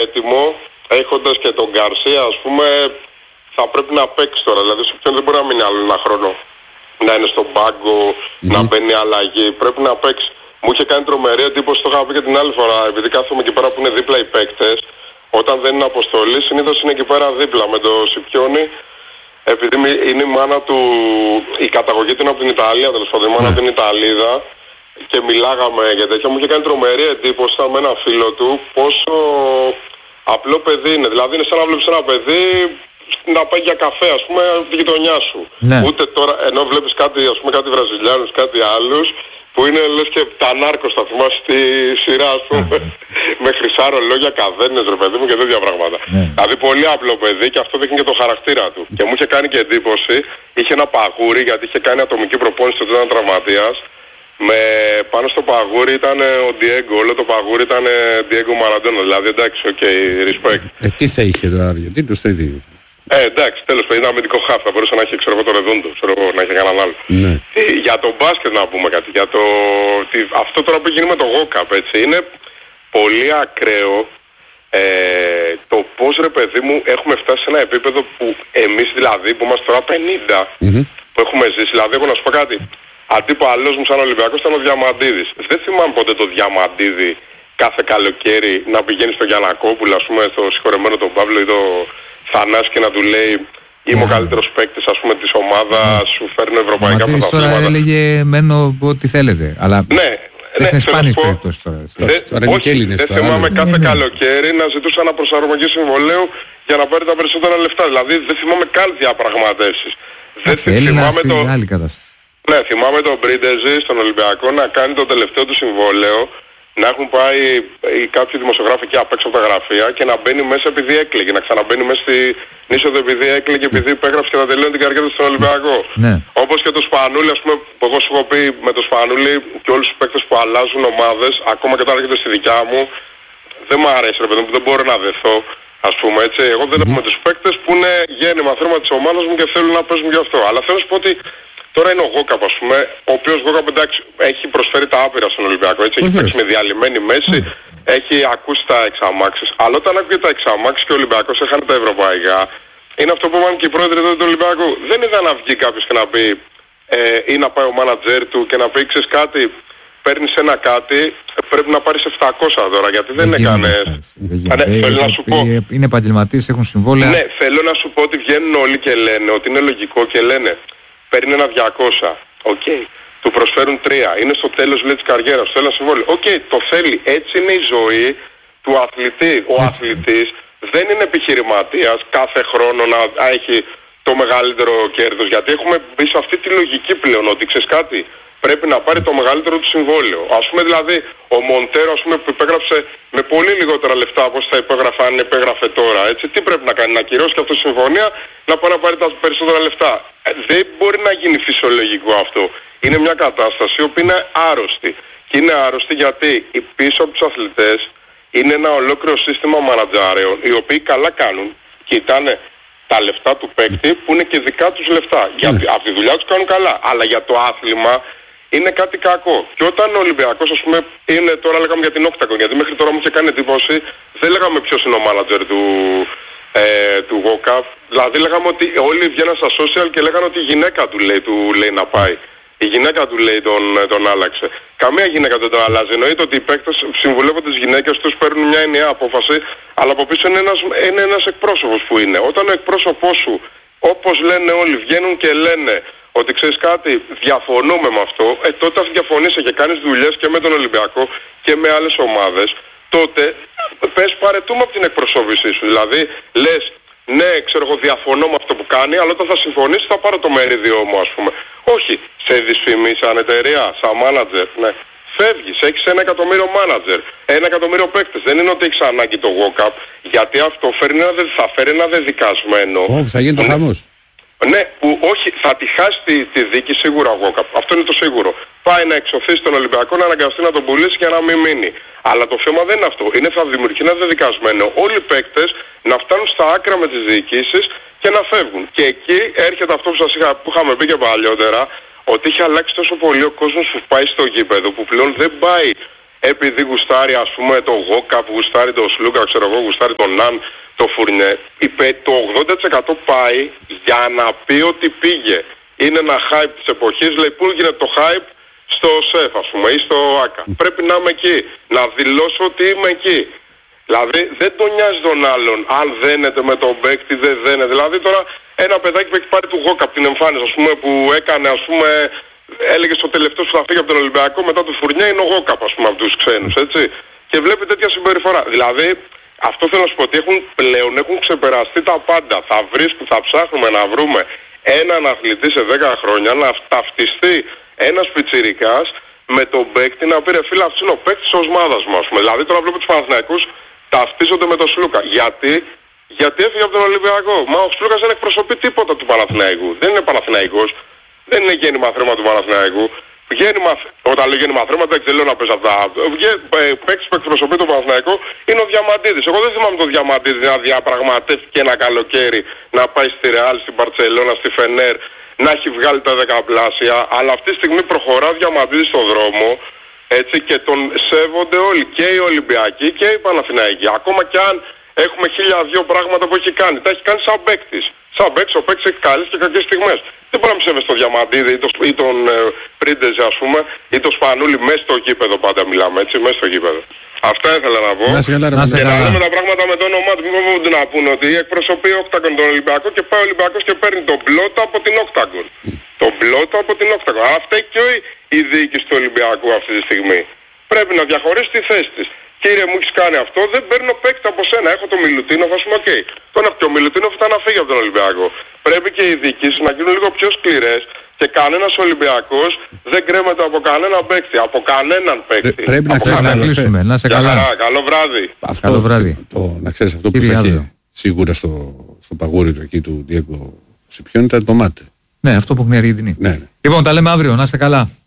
έτοιμο, έχοντας και τον Γκαρσία, ας πούμε, θα πρέπει να παίξει τώρα. Δηλαδή, σε ποιον δεν μπορεί να μείνει άλλο ένα χρόνο. Να είναι στον πάγκο, να μπαίνει αλλαγή. Πρέπει να παίξει. Μου είχε κάνει τρομερή εντύπωση, το είχα πει και την άλλη φορά, επειδή κάθομαι εκεί πέρα που είναι δίπλα οι παίκτες. Όταν δεν είναι αποστολή, συνήθως είναι εκεί πέρα δίπλα με το Σιπιόνι. Επειδή είναι η μάνα του, η καταγωγή του είναι από την Ιταλία, τέλος πάντων, η μάνα του είναι Ιταλίδα. Και μιλάγαμε για τέτοια, μου είχε κάνει τρομερή εντύπωση με ένα φίλο του πόσο απλό παιδί είναι. Δηλαδή είναι σαν να βλέπεις ένα παιδί να πάει για καφέ, ας πούμε, από τη γειτονιά σου. Ναι. Ούτε τώρα, ενώ βλέπεις κάτι, ας πούμε, κάτι Βραζιλιάνους, κάτι άλλους, που είναι λες και τα νάρκος, θα θυμάσαι στη σειρά, ας πούμε, με χρυσά ρολόγια, καδένες, ρε παιδί μου, και τέτοια πράγματα. Δηλαδή πολύ απλό παιδί και αυτό δείχνει και το χαρακτήρα του. Και μου είχε κάνει και εντύπωση, είχε ένα παγούρι, γιατί είχε κάνει ατομική προπόνηση όταν ήταν τραυματίας. Πάνω στο παγούρι ήταν ο Ντιέγκο, όλο το παγούρι ήταν Ντιέγκο Μαραντόνα, δηλαδή εντάξει, respect. Τι θα είχε το Αργεντίνος, το ίδιο. Εντάξει, τέλος πάντων, ήταν αμυντικό χαφ, θα μπορούσε να έχει, ξέρω εγώ, το Ρεδόντο, ξέρω εγώ, να έχει κανέναν άλλο. Ναι. Για το μπάσκετ να πούμε κάτι, αυτό τώρα που γίνει με το Γόκαπ, έτσι, είναι πολύ ακραίο το πώς, ρε παιδί μου, έχουμε φτάσει σε ένα επίπεδο που εμείς δηλαδή, που είμαστε τώρα 50, που έχουμε ζήσει, δηλαδή έχω να σου πω κάτι, αντίπαλος μου σαν Ολυμπιακός ήταν ο Διαμαντίδης. Δεν θυμάμαι ποτέ το Διαμαντίδη κάθε καλοκαίρι να πηγαίνει στο Γιαννακόπουλο, ας πούμε, στο συγχωρεμένο τον Παύλο ή το Θανάση και να του λέει είμαι ο καλύτερος παίκτης, ας πούμε, της ομάδας, σου φέρνω ευρωπαϊκά πρωταθλήματα. Τώρα έλεγε μένω ό,τι θέλετε, αλλά είναι σπάνιες περιπτώσεις τώρα. Δεν θυμάμαι κάθε καλοκαίρι να ζητούσα ένα προσαρμογή συμβολέου για να πάρει τα περισσότερα λεφτά. Δηλαδή δεν θυμάμαι καν διαπραγματεύσεις. Έλληνας είναι άλλη κατάσταση. Ναι, θυμάμαι τον Μπρίντεζη στον Ολυμπιακό να κάνει το τελευταίο του συμβόλαιο, να έχουν πάει κάποιοι δημοσιογράφοι εκεί απ' έξω από τα γραφεία και να μπαίνει μέσα επειδή έκλαιγε, να ξαναμπαίνει μέσα στην είσοδο επειδή έκλαιγε, επειδή υπέγραψε και θα τελειώνει την καριέρα του στον Ολυμπιακό. Ναι. Όπως και το Σπανούλη, ας πούμε, που εγώ σου έχω πει με το Σπανούλη και όλους τους παίκτες που αλλάζουν ομάδες, ακόμα και τώρα έρχεται στη δικιά μου, δεν μου αρέσει, ρε παιδί μου, δεν μπορώ να δεθώ. Ας πούμε, έτσι, εγώ δεν έχω με τους παίκτες που είναι γέννημα θέρμα της ομάδας μου και θέλουν να παίζουν γι' αυτό. Αλλά θέλω να σου πω ότι τώρα είναι ο Γόκαπ, ας πούμε, ο οποίος Γόκαπ, εντάξει, έχει προσφέρει τα άπειρα στον Ολυμπιακό, έτσι, έχει παίξει με διαλυμένη μέση, έχει ακούσει τα εξαμάξεις, αλλά όταν άκουγε τα εξαμάξεις και ο Ολυμπιακός έχανε τα ευρωπαϊκά, είναι αυτό που είπαν και οι πρόεδροι εδώ του Ολυμπιακού. Δεν είδα να βγει κάποιος και να πει, ή να πάει ο μάνατζερ του και να πει, ξέρεις κάτι, παίρνεις ένα κάτι, πρέπει να πάρεις 700 τώρα, γιατί δεν έκανε. Θέλω να σου πω. Είναι επαγγελματίες, έχουν συμβόλαια. Ναι, θέλω να σου πω ότι βγαίνουν όλοι και λένε ότι είναι λογικό και λένε. Παίρνει ένα 200, του προσφέρουν 3, είναι στο τέλος, λέει, της καριέρας, στο ένα συμβόλαιο. Το θέλει, έτσι είναι η ζωή του αθλητή. Ο αθλητής δεν είναι επιχειρηματίας κάθε χρόνο να έχει το μεγαλύτερο κέρδος, γιατί έχουμε μπει σε αυτή τη λογική πλέον, ότι ξέρεις κάτι, πρέπει να πάρει το μεγαλύτερο του συμβόλαιο. Ας πούμε δηλαδή, ο Μοντέρο, ας πούμε, που υπέγραψε με πολύ λιγότερα λεφτά από όσο θα υπέγραφε αν υπέγραφε τώρα, έτσι, τι πρέπει να κάνει, να ακυρώσει και αυτό τη συμφωνία, να πάει να πάρει τα περισσότερα λεφτά. Δεν μπορεί να γίνει φυσιολογικό αυτό. Είναι μια κατάσταση η οποία είναι άρρωστη. Και είναι άρρωστη γιατί πίσω από τους αθλητές είναι ένα ολόκληρο σύστημα μανατζάρεων, οι οποίοι καλά κάνουν, κοιτάνε τα λεφτά του παίκτη που είναι και δικά τους λεφτά. Γιατί από τη δουλειά τους κάνουν καλά. Αλλά για το άθλημα είναι κάτι κακό. Και όταν ο Ολυμπιακός, ας πούμε, είναι, τώρα λέγαμε για την Octagon, γιατί μέχρι τώρα μου είχε κάνει εντύπωση, δεν λέγαμε ποιος είναι ο μάνατζερ του Γόκαπ. Δηλαδή λέγαμε ότι όλοι βγαίναν στα social και λέγανε ότι η γυναίκα του λέει να πάει. Η γυναίκα του λέει τον άλλαξε. Καμία γυναίκα δεν τον αλλάζει. Εννοείται ότι οι παίκτες συμβουλεύονται τις γυναίκες τους, παίρνουν μια ενιαία απόφαση, αλλά από πίσω είναι ένας εκπρόσωπος που είναι. Όταν ο εκπρόσωπός σου, όπως λένε όλοι, βγαίνουν και λένε ότι ξέρεις κάτι, διαφωνούμε με αυτό, τότε αν διαφωνήσει και κάνεις δουλειές και με τον Ολυμπιακό και με άλλες ομάδες, τότε πες παρετούμε από την εκπροσώπησή σου. Δηλαδή λες, ναι, ξέρω εγώ, διαφωνώ με αυτό που κάνει, αλλά όταν θα συμφωνήσει θα πάρω το μερίδιό μου, ας πούμε. Όχι, σε δυσφημί σαν εταιρεία, σαν μάνατζερ, ναι. Φεύγεις, έχεις 1 εκατομμύριο μάνατζερ, 1 εκατομμύριο παίκτες. Δεν είναι ότι έχεις ανάγκη το Γόκαπ, γιατί αυτό θα φέρει ένα δεδικασμένο. Θα γίνει το χαμός. Ναι, που όχι, θα τη χάσει τη δίκη σίγουρα ο Γόκαπ. Αυτό είναι το σίγουρο. Πάει να εξωθήσει τον Ολυμπιακό, να αναγκαστεί να τον πουλήσει και να μην μείνει. Αλλά το θέμα δεν είναι αυτό. Είναι θα δημιουργεί ένα δεδικασμένο. Όλοι οι παίκτες να φτάνουν στα άκρα με τις διοικήσεις και να φεύγουν. Και εκεί έρχεται αυτό που είχαμε πει και παλιότερα, ότι είχε αλλάξει τόσο πολύ ο κόσμος που πάει στο γήπεδο, που πλέον δεν πάει επειδή γουστάρει ας πούμε το Γόκα, που γουστάρει το Σλούκα, ξέρω εγώ, γουστάρει τον Ναν, το Φουρνιέ, το 80% πάει για να πει ότι πήγε. Είναι ένα hype της εποχής, λέει πού γίνεται το hype στο ΣΕΦ ας πούμε ή στο ΆΚΑ. Πρέπει να είμαι εκεί, να δηλώσω ότι είμαι εκεί. Δηλαδή δεν τον νοιάζει τον άλλον αν δένεται με τον παίκτη, δεν δένεται. Δηλαδή τώρα ένα παιδάκι που έχει πάρει του Γόκα από την εμφάνιση ας πούμε που έκανε ας πούμε, έλεγε στο τελευταίο που θα φύγει από τον Ολυμπιακό μετά του Φουρνιέ είναι ο Γόκα ας πούμε από τους ξένους, έτσι. Και βλέπει τέτοια συμπεριφορά. Δηλαδή αυτό θέλω να σου πω ότι έχουν ξεπεραστεί τα πάντα. Θα ψάχνουμε να βρούμε έναν αθλητή σε 10 χρόνια να ταυτιστεί ένας πιτσιρικάς με τον παίκτη να πει ρε φίλε αυτός είναι ο παίκτης της ομάδας μου ας πούμε. Δηλαδή τώρα βλέπω τους Παναθηναϊκούς ταυτίζονται με τον Σλούκα. Γιατί έφυγε από τον Ολυμπιακό. Μα ο Σλούκας δεν εκπροσωπεί τίποτα του Παναθηναϊκού. Δεν είναι Παναθηναϊκός. Δεν είναι γέννημα θρέμα του Παναθηναϊκού. Όταν λέει γέννημα θρέμα δεν ξέρω να πες αυτά. Παίκτης που εκπροσωπεί τον Παναθηναϊκό είναι ο Διαμαντίδης. Εγώ δεν θυμάμαι τον Διαμαντίδη να διαπραγματεύτηκε ένα καλοκαίρι να πάει στη Ρεάλ, στην Μπαρτσελώνα, στη Φενέρ, να έχει βγάλει τα δεκαπλάσια. Αλλά αυτή τη στιγμή προχωρά ο Διαμαντίδης στον δρόμο. Έτσι και τον σέβονται όλοι. Και οι Ολυμπιακοί και οι Παναθηναϊκοί. Ακόμα και αν έχουμε 1002 πράγματα που έχει κάνει. Τα έχει κάνει σαν παίκτης. Σαν παίκτης ο παίκτης έχει καλές και κακές στιγμές. Δεν μπορεί να μην σέβεσαι τον Διαμαντίδη ή τον Πρίντεζε ας πούμε ή τον Σπανούλη μέσα στο γήπεδο πάντα μιλάμε έτσι, μέσα στο γήπεδο. Αυτά ήθελα να πω. Και να λέμε τα πράγματα με το όνομά του. Μην φοβούνται να πούνε ότι εκπροσωπεί Όκταγκον τον Ολυμπιακό και πάει ο Ολυμπιακός και παίρνει τον πλότο από την Όκταγκον. Τον πλότο από την Όκταγκον. Αυτά και η διοίκηση του Ολυμπιακού αυτή τη στιγμή. Πρέπει να διαχωρίσει τη θέση της. Κύριε μου έχεις κάνει αυτό, δεν παίρνω παίκτη από σένα. Έχω τον Μιλουτίνοφ, ας πούμε, οκ. Τον έχω και ο Μιλουτίνοφ ήταν να φύγει από τον Ολυμπιακό. Πρέπει και οι διοικήσεις να γίνουν λίγο πιο σκληρές και κανένας Ολυμπιακός δεν κρέμεται από κανέναν παίκτη. Από κανέναν παίκτη. Πρέπει να κλείσουμε. Να σε καλά. Καλό βράδυ. Καλό βράδυ. Να ξέρεις αυτό που είχε σίγουρα στο παγούρι του εκεί του Διέγκο Σιπιόν ήταν το μάτε. Ναι, αυτό που έχουν η Αργεντινή. Ναι. Λοιπόν, τα λέμε αύριο. Να είστε καλά.